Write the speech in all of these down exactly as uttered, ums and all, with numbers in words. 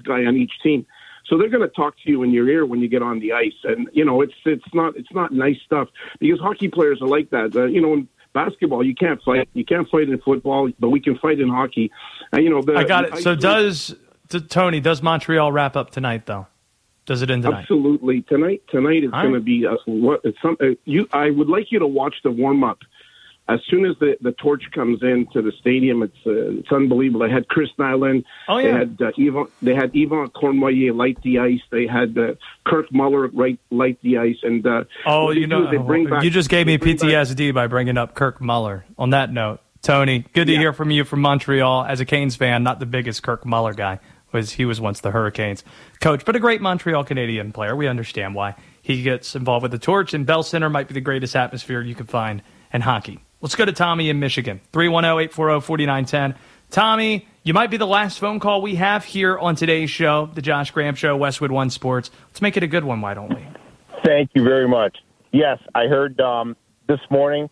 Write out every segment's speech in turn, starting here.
guy on each team. So they're going to talk to you in your ear when you get on the ice, and you know it's it's not it's not nice stuff because hockey players are like that. Uh, you know, in basketball you can't fight, you can't fight in football, but we can fight in hockey. And you know, the, I got it. The so does t- Tony? Does Montreal wrap up tonight though? Does it end tonight? Absolutely. Tonight, tonight is going to be uh, what it's some. Uh, you, I would like you to watch the warm up. As soon as the, the torch comes into the stadium, it's uh, it's unbelievable. They had Chris Nyland. Oh, yeah. They had uh, Yvon, they had Yvon Cornmoyer light the ice. They had uh, Kirk Muller right, light the ice. And uh, oh, you know, they bring back, you just gave me P T S D back, by bringing up Kirk Muller. On that note, Tony, good to yeah. hear from you from Montreal. As a Canes fan, not the biggest Kirk Muller guy. Was he was once the Hurricanes coach, but a great Montreal Canadian player. We understand why he gets involved with the torch, and Bell Center might be the greatest atmosphere you can find in hockey. Let's go to Tommy in Michigan, three one zero, eight four zero, four nine one zero. Tommy, you might be the last phone call we have here on today's show, the Josh Graham Show, Westwood One Sports. Let's make it a good one, why don't we? Thank you very much. Yes, I heard um, this morning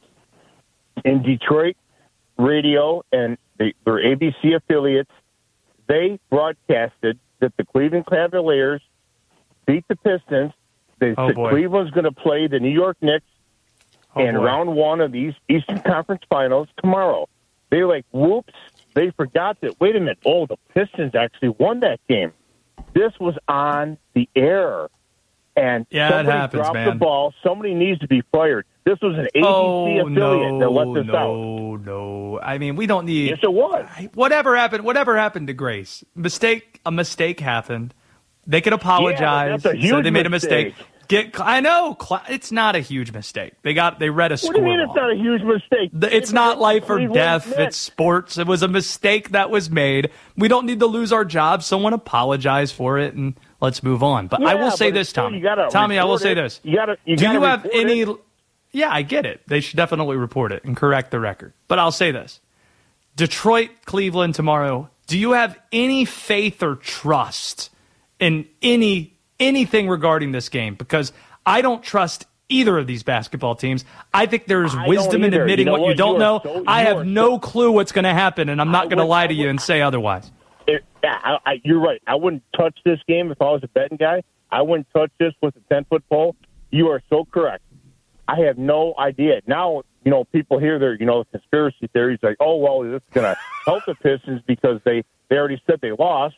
in Detroit radio and the, their A B C affiliates, they broadcasted that the Cleveland Cavaliers beat the Pistons. They oh, said boy. Cleveland's going to play the New York Knicks oh, in boy. round one of the Eastern Conference Finals tomorrow. They were like, whoops, they forgot that, wait a minute, oh, the Pistons actually won that game. This was on the air. And yeah, somebody it happens, dropped man. the ball. Somebody needs to be fired. This was an A B C oh, affiliate no, that let this no, out. No, no. I mean, we don't need... Yes, it was. Whatever happened, whatever happened to Grace? Mistake, a mistake happened. They could apologize. Yeah, that's a huge so they made mistake. a mistake. Get, I know it's not a huge mistake. They got they read a score. What do you mean wrong. It's not a huge mistake? It's not life or death. Knicks. It's sports. It was a mistake that was made. We don't need to lose our job. Someone apologize for it and let's move on. But yeah, I will say but this, still, Tommy. You gotta Tommy, I will it. say this. You gotta, you Do gotta you have any? It. Yeah, I get it. They should definitely report it and correct the record. But I'll say this: Detroit, Cleveland tomorrow. Do you have any faith or trust in any anything regarding this game? Because I don't trust either of these basketball teams. I think there's I wisdom in admitting you know what, what you don't you know. So, I have no so, clue what's going to happen, and I'm not going to lie to I you would, and say otherwise. It, yeah, I, I, you're right. I wouldn't touch this game if I was a betting guy. I wouldn't touch this with a ten-foot pole. You are so correct. I have no idea. Now, you know, people hear their, you know, conspiracy theories like, oh, well, this is going to help the Pistons because they, they already said they lost.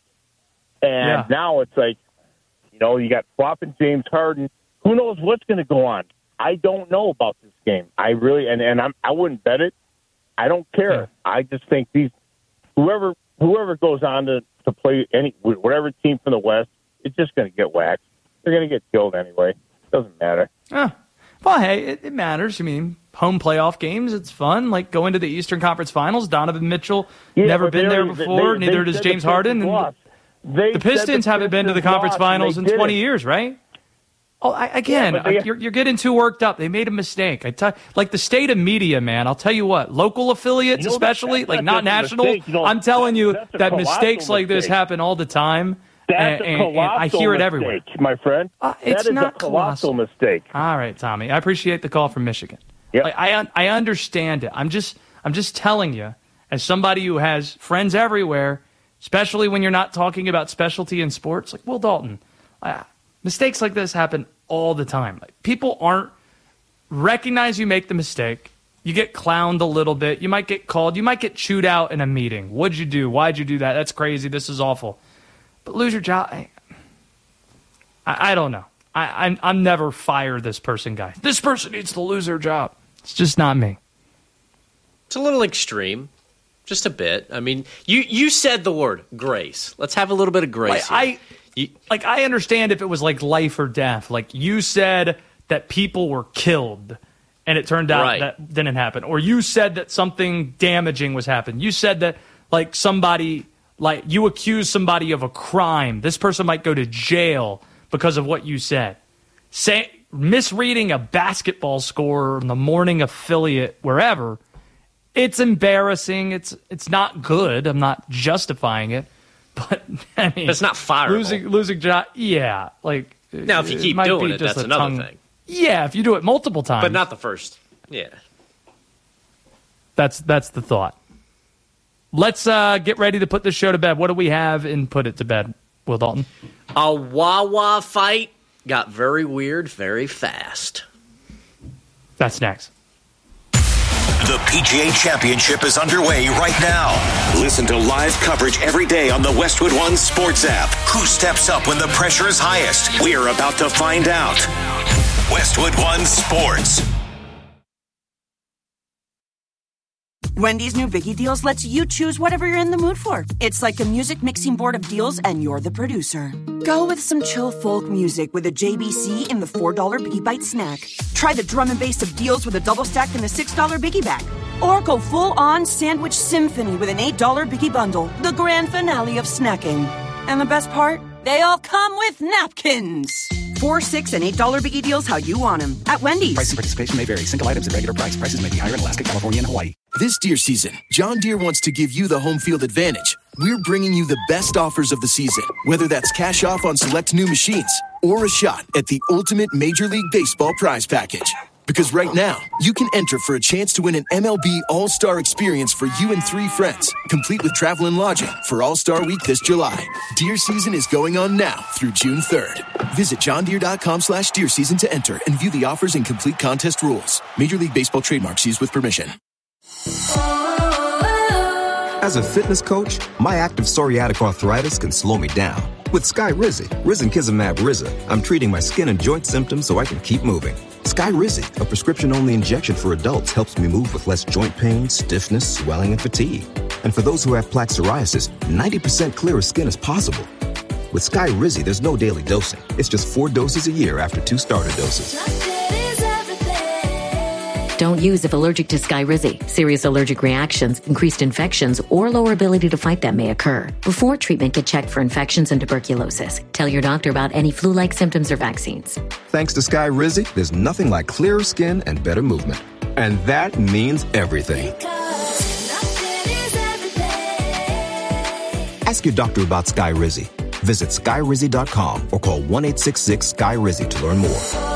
And yeah. now it's like, you know, you got flopping James Harden. Who knows what's going to go on? I don't know about this game. I really, and, and I'm, I wouldn't bet it. I don't care. Yeah. I just think these, whoever whoever goes on to, to play any, whatever team from the West, it's just going to get whacked. They're going to get killed anyway. Doesn't matter. Oh. Well, hey, it, it matters. I mean, home playoff games, it's fun. Like going to the Eastern Conference Finals, Donovan Mitchell, yeah, never been there they, before. they, neither they does James Harden. And the, the Pistons the haven't been to the conference finals in twenty it. years, right? Oh, I, again, yeah, they, you're, you're getting too worked up. They made a mistake. I tell, like the state of media, man. I'll tell you what, local affiliates, you know, especially, that's like not not just a national. mistake, you know, I'm telling you that's a that colossal mistakes like this mistake. happen all the time. That's and, a and, and I colossal hear it mistake, everywhere, my friend. Uh, it's that is not a colossal colossal. mistake. All right, Tommy. I appreciate the call from Michigan. Yep. Like, I I understand it. I'm just I'm just telling you, as somebody who has friends everywhere, especially when you're not talking about specialty in sports, like Will Dalton, uh, mistakes like this happen all the time. Like, people aren't recognize you make the mistake. You get clowned a little bit. You might get called. You might get chewed out in a meeting. What'd you do? Why'd you do that? That's crazy. This is awful. But lose your job. I, I, I don't know. I, I'm, I'm never fire this person guy. This person needs to lose their job. It's just not me. It's a little extreme. Just a bit. I mean, you, you said the word grace. Let's have a little bit of grace. Like, here. I, you, like, I understand if it was like life or death. Like you said that people were killed and it turned out right. that didn't happen. Or you said that something damaging was happening. You said that like somebody, like you accused somebody of a crime. This person might go to jail because of what you said. Say, misreading a basketball score in the morning affiliate, wherever, it's embarrassing. It's it's not good. I'm not justifying it. But, I mean... It's not fireable. Losing, losing job, yeah. Like, now, if you it keep might doing be it, just that's a another tongue, thing. Yeah, if you do it multiple times. But not the first. Yeah. That's that's the thought. Let's uh, get ready to put this show to bed. What do we have in Put It to Bed? Will Dalton? A Wawa fight got very weird very fast. That's next. The P G A Championship is underway right now. Listen to live coverage every day on the Westwood One Sports app. Who steps up when the pressure is highest? We're about to find out. Westwood One Sports. Wendy's new Biggie Deals lets you choose whatever you're in the mood for. It's like a music mixing board of deals, and you're the producer. Go with some chill folk music with a J B C in the four dollar Biggie Bite snack. Try the drum and bass of deals with a double stack in the six dollar Biggie Bag. Or go full-on sandwich symphony with an eight dollar Biggie Bundle, the grand finale of snacking. And the best part? They all come with napkins. Four, six, and eight dollar Biggie Deals how you want them at Wendy's. Price and participation may vary. Single items at regular price. Prices may be higher in Alaska, California, and Hawaii. This deer season, John Deere wants to give you the home field advantage. We're bringing you the best offers of the season, whether that's cash off on select new machines or a shot at the ultimate Major League Baseball prize package. Because right now, you can enter for a chance to win an M L B All-Star experience for you and three friends, complete with travel and lodging for All-Star Week this July. Deer season is going on now through June third. Visit johndeere.com slash deer season to enter and view the offers and complete contest rules. Major League Baseball trademarks used with permission. As a fitness coach, my active psoriatic arthritis can slow me down. With Skyrizi, Risankizumab Riza, I'm treating my skin and joint symptoms so I can keep moving. Skyrizi, a prescription-only injection for adults, helps me move with less joint pain, stiffness, swelling, and fatigue. And for those who have plaque psoriasis, ninety percent clearer skin is possible. With Skyrizi, there's no daily dosing. It's just four doses a year after two starter doses. Don't use if allergic to Skyrizi. Serious allergic reactions, increased infections, or lower ability to fight them may occur. Before treatment, get checked for infections and tuberculosis. Tell your doctor about any flu-like symptoms or vaccines. Thanks to Skyrizi, there's nothing like clearer skin and better movement. And that means everything. Ask your doctor about Skyrizi. Visit skyrizi dot com or call one eight six six Sky Rizi to learn more.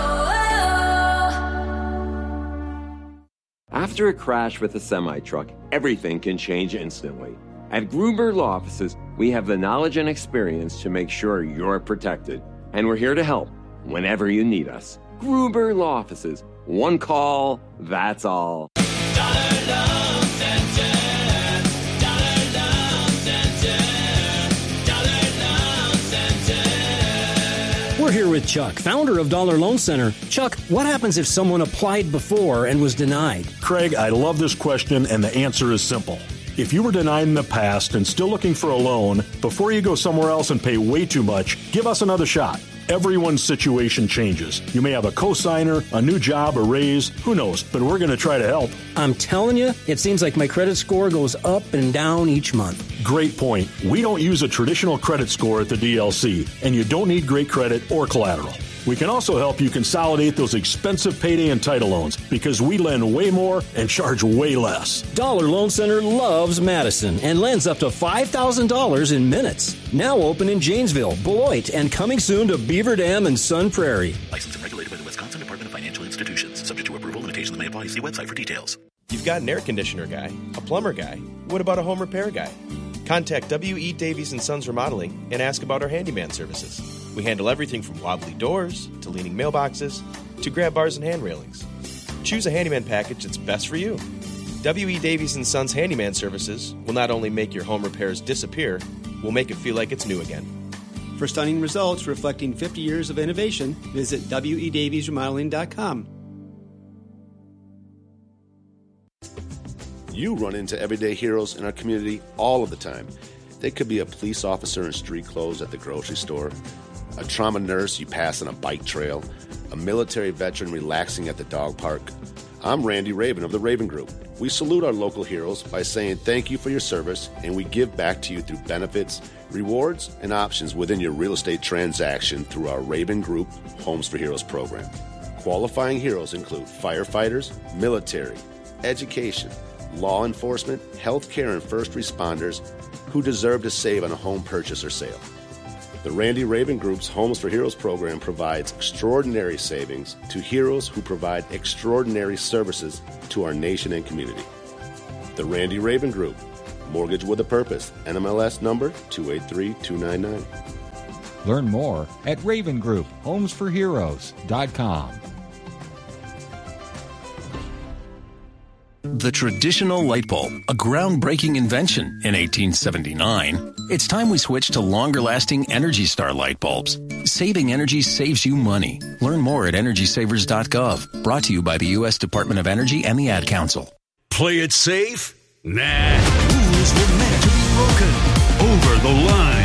After a crash with a semi-truck, everything can change instantly. At Gruber Law Offices, we have the knowledge and experience to make sure you're protected. And we're here to help whenever you need us. Gruber Law Offices. One call, that's all. Dollar Loan Center. Dollar Loan Center. Dollar Loan Center. We're here with Chuck, founder of Dollar Loan Center. Chuck, what happens if someone applied before and was denied? Craig, I love this question, and the answer is simple. If you were denied in the past and still looking for a loan, before you go somewhere else and pay way too much, give us another shot. Everyone's situation changes. You may have a cosigner, a new job, a raise, who knows, but we're going to try to help. I'm telling you, it seems like my credit score goes up and down each month. Great point. We don't use a traditional credit score at the D L C, and you don't need great credit or collateral. We can also help you consolidate those expensive payday and title loans because we lend way more and charge way less. Dollar Loan Center loves Madison and lends up to five thousand dollars in minutes. Now open in Janesville, Beloit, and coming soon to Beaver Dam and Sun Prairie. Licensed and regulated by the Wisconsin Department of Financial Institutions. Subject to approval, limitations may apply. See website for details. You've got an air conditioner guy, a plumber guy. What about a home repair guy? Contact W E. Davies and Sons Remodeling and ask about our handyman services. We handle everything from wobbly doors to leaning mailboxes to grab bars and hand railings. Choose a handyman package that's best for you. W E. Davies and Sons Handyman Services will not only make your home repairs disappear, we'll make it feel like it's new again. For stunning results reflecting fifty years of innovation, visit W E Davies Remodeling dot com. You run into everyday heroes in our community all of the time. They could be a police officer in street clothes at the grocery store, a trauma nurse you pass on a bike trail, a military veteran relaxing at the dog park. I'm Randy Raven of the Raven Group. We salute our local heroes by saying thank you for your service, and we give back to you through benefits, rewards, and options within your real estate transaction through our Raven Group Homes for Heroes program. Qualifying heroes include firefighters, military, education, law enforcement, healthcare, and first responders who deserve to save on a home purchase or sale. The Randy Raven Group's Homes for Heroes program provides extraordinary savings to heroes who provide extraordinary services to our nation and community. The Randy Raven Group, Mortgage with a Purpose, N M L S number two eight three two nine nine. Learn more at Raven Group Homes for Heroes dot com. The traditional light bulb, a groundbreaking invention in eighteen seventy-nine. It's time we switch to longer-lasting Energy Star light bulbs. Saving energy saves you money. Learn more at energy savers dot gov. Brought to you by the U S Department of Energy and the Ad Council. Play it safe? Nah. Rules were meant to be broken. Over the line.